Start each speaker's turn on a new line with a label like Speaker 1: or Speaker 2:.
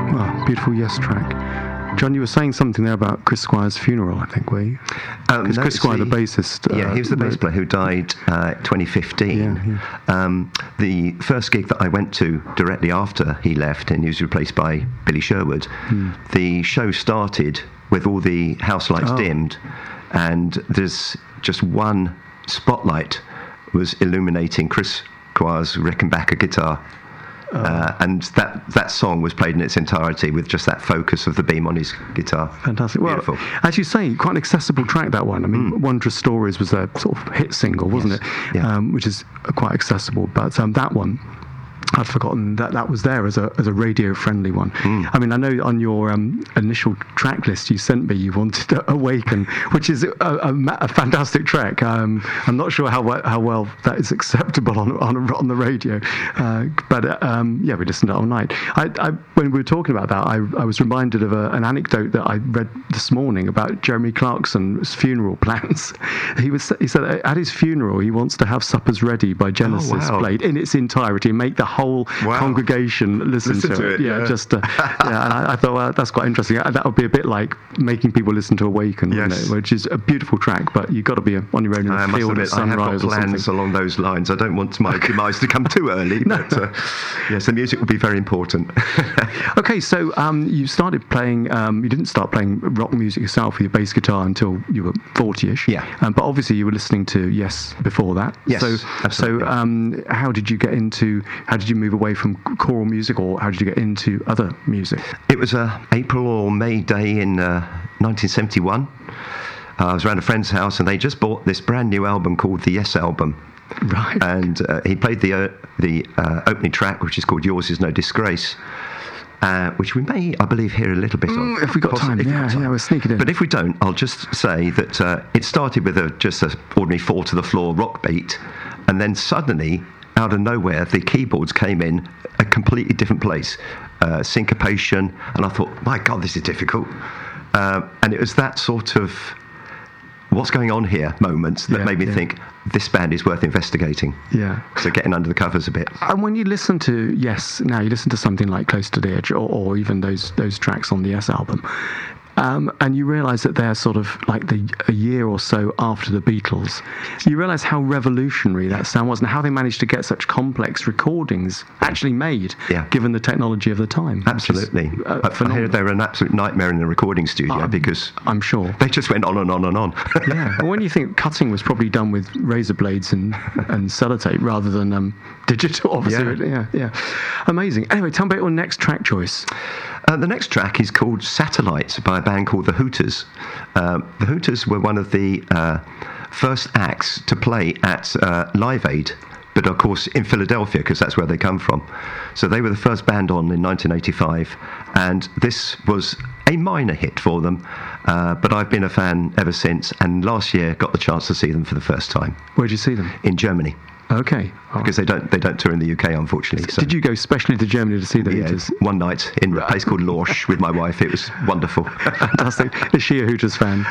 Speaker 1: Oh, beautiful Yes track. John, you were saying something there about Chris Squire's funeral, I think, were you? Because Chris Squire, the bassist...
Speaker 2: he was the bass player who died 2015. The first gig that I went to directly after he left, and he was replaced by Billy Sherwood, the show started with all the house lights dimmed, and there's just one spotlight was illuminating Chris Squire's Rickenbacker guitar. And that song was played in its entirety with just that focus of the beam on his guitar.
Speaker 1: Fantastic.
Speaker 2: Beautiful.
Speaker 1: Well, as you say, quite an accessible track, that one. I mean, Wondrous Stories was a sort of hit single, wasn't it?
Speaker 2: Yeah.
Speaker 1: Which is quite accessible. But that one, I'd forgotten that was there as a radio-friendly one. I mean, I know on your initial track list you sent me, you wanted Awaken, which is a fantastic track. I'm not sure how well that is acceptable on the radio, but we listened to it all night. When we were talking about that, I was reminded of an anecdote that I read this morning about Jeremy Clarkson's funeral plans. He said at his funeral he wants to have Suppers Ready by Genesis played in its entirety and make the whole congregation listen to it. And I thought, well, that's quite interesting. That would be a bit like making people listen to Awaken, which is a beautiful track, but you've got to be on your own in the field at sunrise.
Speaker 2: I have got plans along those lines. I don't want my demise to come too early, but yes, the music will be very important.
Speaker 1: Okay, so you started playing, you didn't start playing rock music yourself with your bass guitar until you were 40-ish. But obviously you were listening to Yes before that.
Speaker 2: Yes,
Speaker 1: absolutely. So how did you move away from choral music, or how did you get into other music?
Speaker 2: It was a April or May day in 1971. I was around a friend's house and they just bought this brand new album called the Yes Album.
Speaker 1: Right.
Speaker 2: And he played the opening track, which is called Yours Is No Disgrace, which we may, I believe, hear a little bit of.
Speaker 1: If we got time, we'll sneak it in.
Speaker 2: But if we don't, I'll just say that it started with just an ordinary four-to-the-floor rock beat, and then suddenly, out of nowhere, the keyboards came in a completely different place, syncopation, and I thought, my God, this is difficult. And it was that sort of what's going on here moments that made me think this band is worth investigating.
Speaker 1: Yeah.
Speaker 2: So getting under the covers a bit.
Speaker 1: And when you listen to Yes now, you listen to something like Close to the Edge or even those tracks on the Yes album, and you realise that they're sort of like a year or so after the Beatles. You realise how revolutionary that sound was and how they managed to get such complex recordings actually made, given the technology of the time.
Speaker 2: Absolutely. I hear they were an absolute nightmare in the recording studio because
Speaker 1: I'm sure
Speaker 2: they just went on and on and on.
Speaker 1: And when you think cutting was probably done with razor blades and sellotape rather than digital, obviously. Amazing. Anyway, tell me about your next track choice.
Speaker 2: The next track is called Satellite by a band called The Hooters. The Hooters were one of the first acts to play at Live Aid, but of course in Philadelphia, because that's where they come from. So they were the first band on in 1985, and this was a minor hit for them, but I've been a fan ever since, and last year got the chance to see them for the first time.
Speaker 1: Where'd you see them?
Speaker 2: In Germany.
Speaker 1: Okay.
Speaker 2: Because they don't tour in the UK, unfortunately. So.
Speaker 1: Did you go specially to Germany to see the Hooters?
Speaker 2: One night in a place called Lorsch with my wife. It was wonderful.
Speaker 1: Fantastic. Is she a Hooters fan?